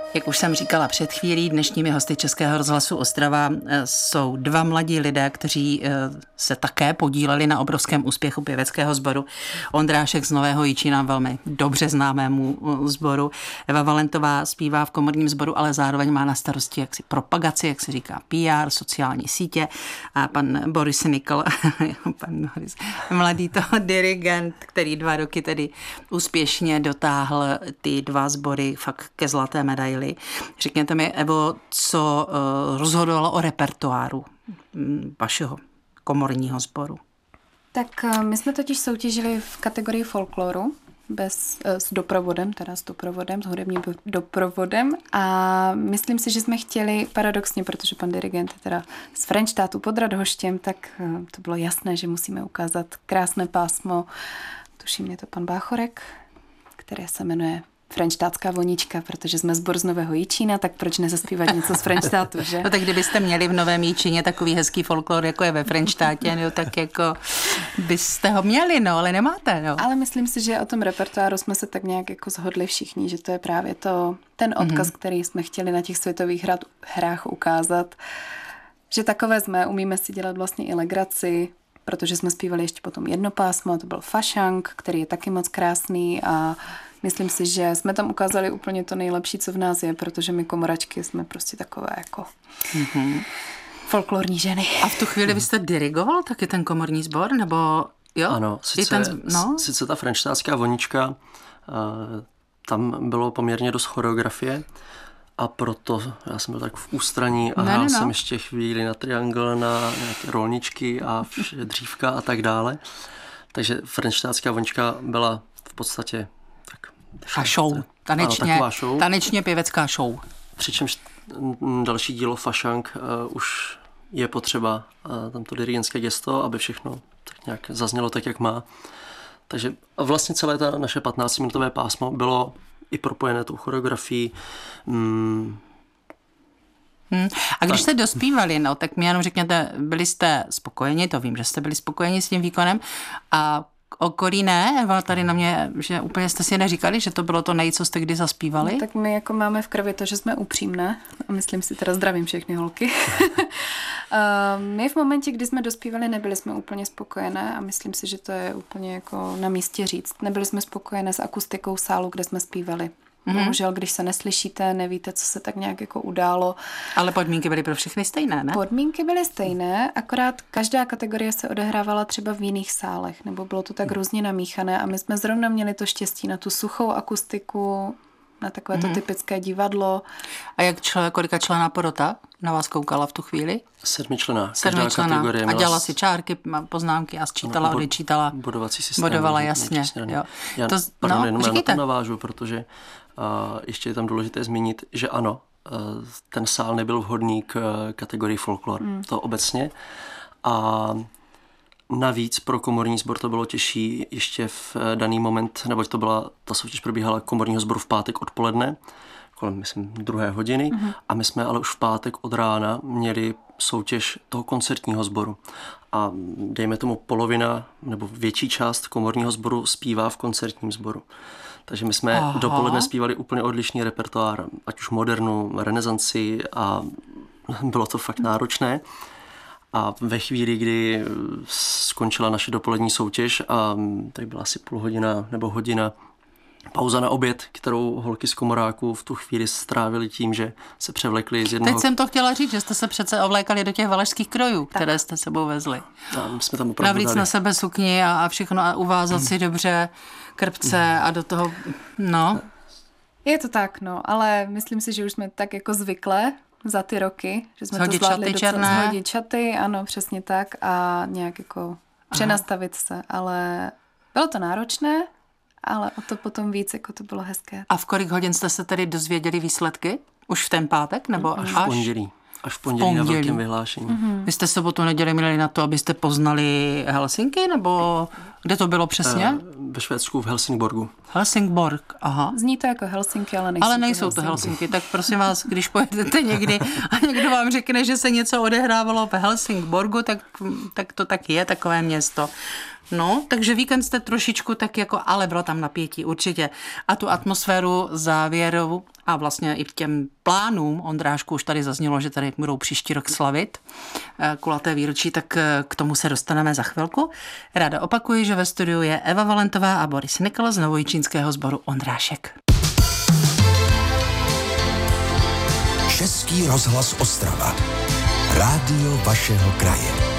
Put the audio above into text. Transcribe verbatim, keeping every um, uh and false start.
Jak už jsem říkala před chvílí, dnešními hosty Českého rozhlasu Ostrava jsou dva mladí lidé, kteří se také podíleli na obrovském úspěchu pěveckého sboru. Ondrášek z Nového Jičína, velmi dobře známému sboru. Eva Valentová zpívá v komorním sboru, ale zároveň má na starosti jaksi propagaci, jak se říká P R, sociální sítě. A pan Boris Nikl, pan Boris, mladý to dirigent, který dva roky tedy úspěšně dotáhl ty dva sbory fakt ke zlaté medaili. Řekněte mi, Evo, co rozhodovalo o repertoáru vašeho komorního sboru? Tak my jsme totiž soutěžili v kategorii folkloru bez, s doprovodem, teda s doprovodem, s hudebním doprovodem a myslím si, že jsme chtěli paradoxně, protože pan dirigent je teda z Frenštátu pod Radhoštěm, tak to bylo jasné, že musíme ukázat krásné pásmo. Tuším, je to pan Báchorek, které se jmenuje Frenštátská vonička, protože jsme sbor z Nového Jičína, tak proč nezaspívat něco z Frenštátu, že? No tak kdybyste měli v Novém Jičíně takový hezký folklor, jako je ve Frenštátě, no, tak jako byste ho měli, no, ale nemáte, no. Ale myslím si, že o tom repertoáru jsme se tak nějak jako shodli všichni, že to je právě to, ten odkaz, mm-hmm. který jsme chtěli na těch světových hrad, hrách ukázat, že takové jsme, umíme si dělat vlastně i legraci, protože jsme zpívali ještě potom jedno pásmo, to byl fašang, který je taky moc krásný a myslím si, že jsme tam ukázali úplně to nejlepší, co v nás je, protože my komoračky jsme prostě takové jako mm-hmm. folklorní ženy. A v tu chvíli vy jste dirigoval taky ten komorní sbor, nebo jo? Ano, sice, ten, no? sice ta frenštátská vonička, uh, tam bylo poměrně dost choreografie a proto já jsem byl tak v ústraní a hrál no, no, no. jsem ještě chvíli na triangl, na nějaké rolničky a dřívka a tak dále. Takže frenštátská vonička byla v podstatě a show, tanečně, ano, show. tanečně pěvecká show. Přičemž další dílo Fašang uh, už je potřeba uh, tam to dirigentské gesto, aby všechno tak nějak zaznělo tak, jak má. Takže vlastně celé ta naše patnáctiminutové pásmo bylo i propojené tou choreografií. Hmm. Hmm. A když tak. jste dospívali, no, tak mi jenom řekněte, byli jste spokojeni, to vím, že jste byli spokojeni s tím výkonem a okolí ne, Eva, tady na mě, že úplně jste si neříkali, že to bylo to nej, co jste kdy zaspívali? No, tak my jako máme v krvi to, že jsme upřímné a myslím si, teda zdravím všechny holky. My v momentě, kdy jsme dospívali, nebyli jsme úplně spokojené a myslím si, že to je úplně jako na místě říct. Nebyli jsme spokojené s akustikou sálu, kde jsme zpívali. Mm-hmm. Bohužel, když se neslyšíte, nevíte, co se tak nějak jako událo. Ale podmínky byly pro všechny stejné, ne? Podmínky byly stejné, akorát každá kategorie se odehrávala třeba v jiných sálech, nebo bylo to tak různě namíchané a my jsme zrovna měli to štěstí na tu suchou akustiku, na takové to mm-hmm. typické divadlo. A jak člen, kolika člená porota na vás koukala v tu chvíli? Sedmičlená. Sedmičlená. A dělala si čárky, poznámky a sčítala, no, odečítala. Bodovací systém. Bodovala, jasně. Jo. Já, to, pardon, no, jenom já na to navážu, protože uh, ještě je tam důležité zmínit, že ano, uh, ten sál nebyl vhodný k uh, kategorii folklor. Mm. To obecně. A navíc pro komorní sbor to bylo těžší ještě v daný moment, neboť to byla, ta soutěž probíhala komorního sboru v pátek odpoledne, kolem, myslím, druhé hodiny, mm-hmm. a my jsme ale už v pátek od rána měli soutěž toho koncertního sboru. A dejme tomu polovina nebo větší část komorního sboru zpívá v koncertním sboru. Takže my jsme Aha. dopoledne zpívali úplně odlišný repertoár, ať už modernu, renesanci a bylo to fakt náročné. A ve chvíli, kdy skončila naše dopolední soutěž a tak byla asi půl hodina nebo hodina pauza na oběd, kterou holky z komoráku v tu chvíli strávili tím, že se převlekli z jednoho... Teď jsem to chtěla říct, že jste se přece ovlékali do těch valašských krojů, tak. které jste sebou vezli. A jsme tam opravdu Navlíc dali. na sebe sukni a, a všechno a uvázat si dobře krpce a do toho, no. Je to tak, no, ale myslím si, že už jsme tak jako zvyklé za ty roky, že jsme zhodit to zvládli čaty docela černé. Zhodit čaty, ano, přesně tak a nějak jako přenastavit se, ale bylo to náročné, ale o to potom víc, jako to bylo hezké. A v kolik hodin jste se tedy dozvěděli výsledky? Už v ten pátek? Nebo až? Až v pondělí. Až v pondělí, pondělí. na velkém vyhlášení. Mm-hmm. Vy jste sobotu neděli měli na to, abyste poznali Helsinky, nebo kde to bylo přesně? Ve Švédsku, v Helsingborgu. Helsingborg, aha. Zní to jako Helsinky, ale nejsou, ale nejsou to Helsinky. to Helsinky. Tak prosím vás, když pojedete někdy a někdo vám řekne, že se něco odehrávalo v Helsingborgu, tak, tak to tak je, takové město. No, takže víkend jste trošičku tak jako, ale bylo tam napětí, určitě. A tu atmosféru závěru a vlastně i těm plánům Ondrášku už tady zaznělo, že tady budou příští rok slavit kulaté výročí, tak k tomu se dostaneme za chvilku. Ráda opakuji, že ve studiu je Eva Valentová a Boris Nikl z novojičínského sboru Ondrášek. Český rozhlas Ostrava. Rádio vašeho kraje.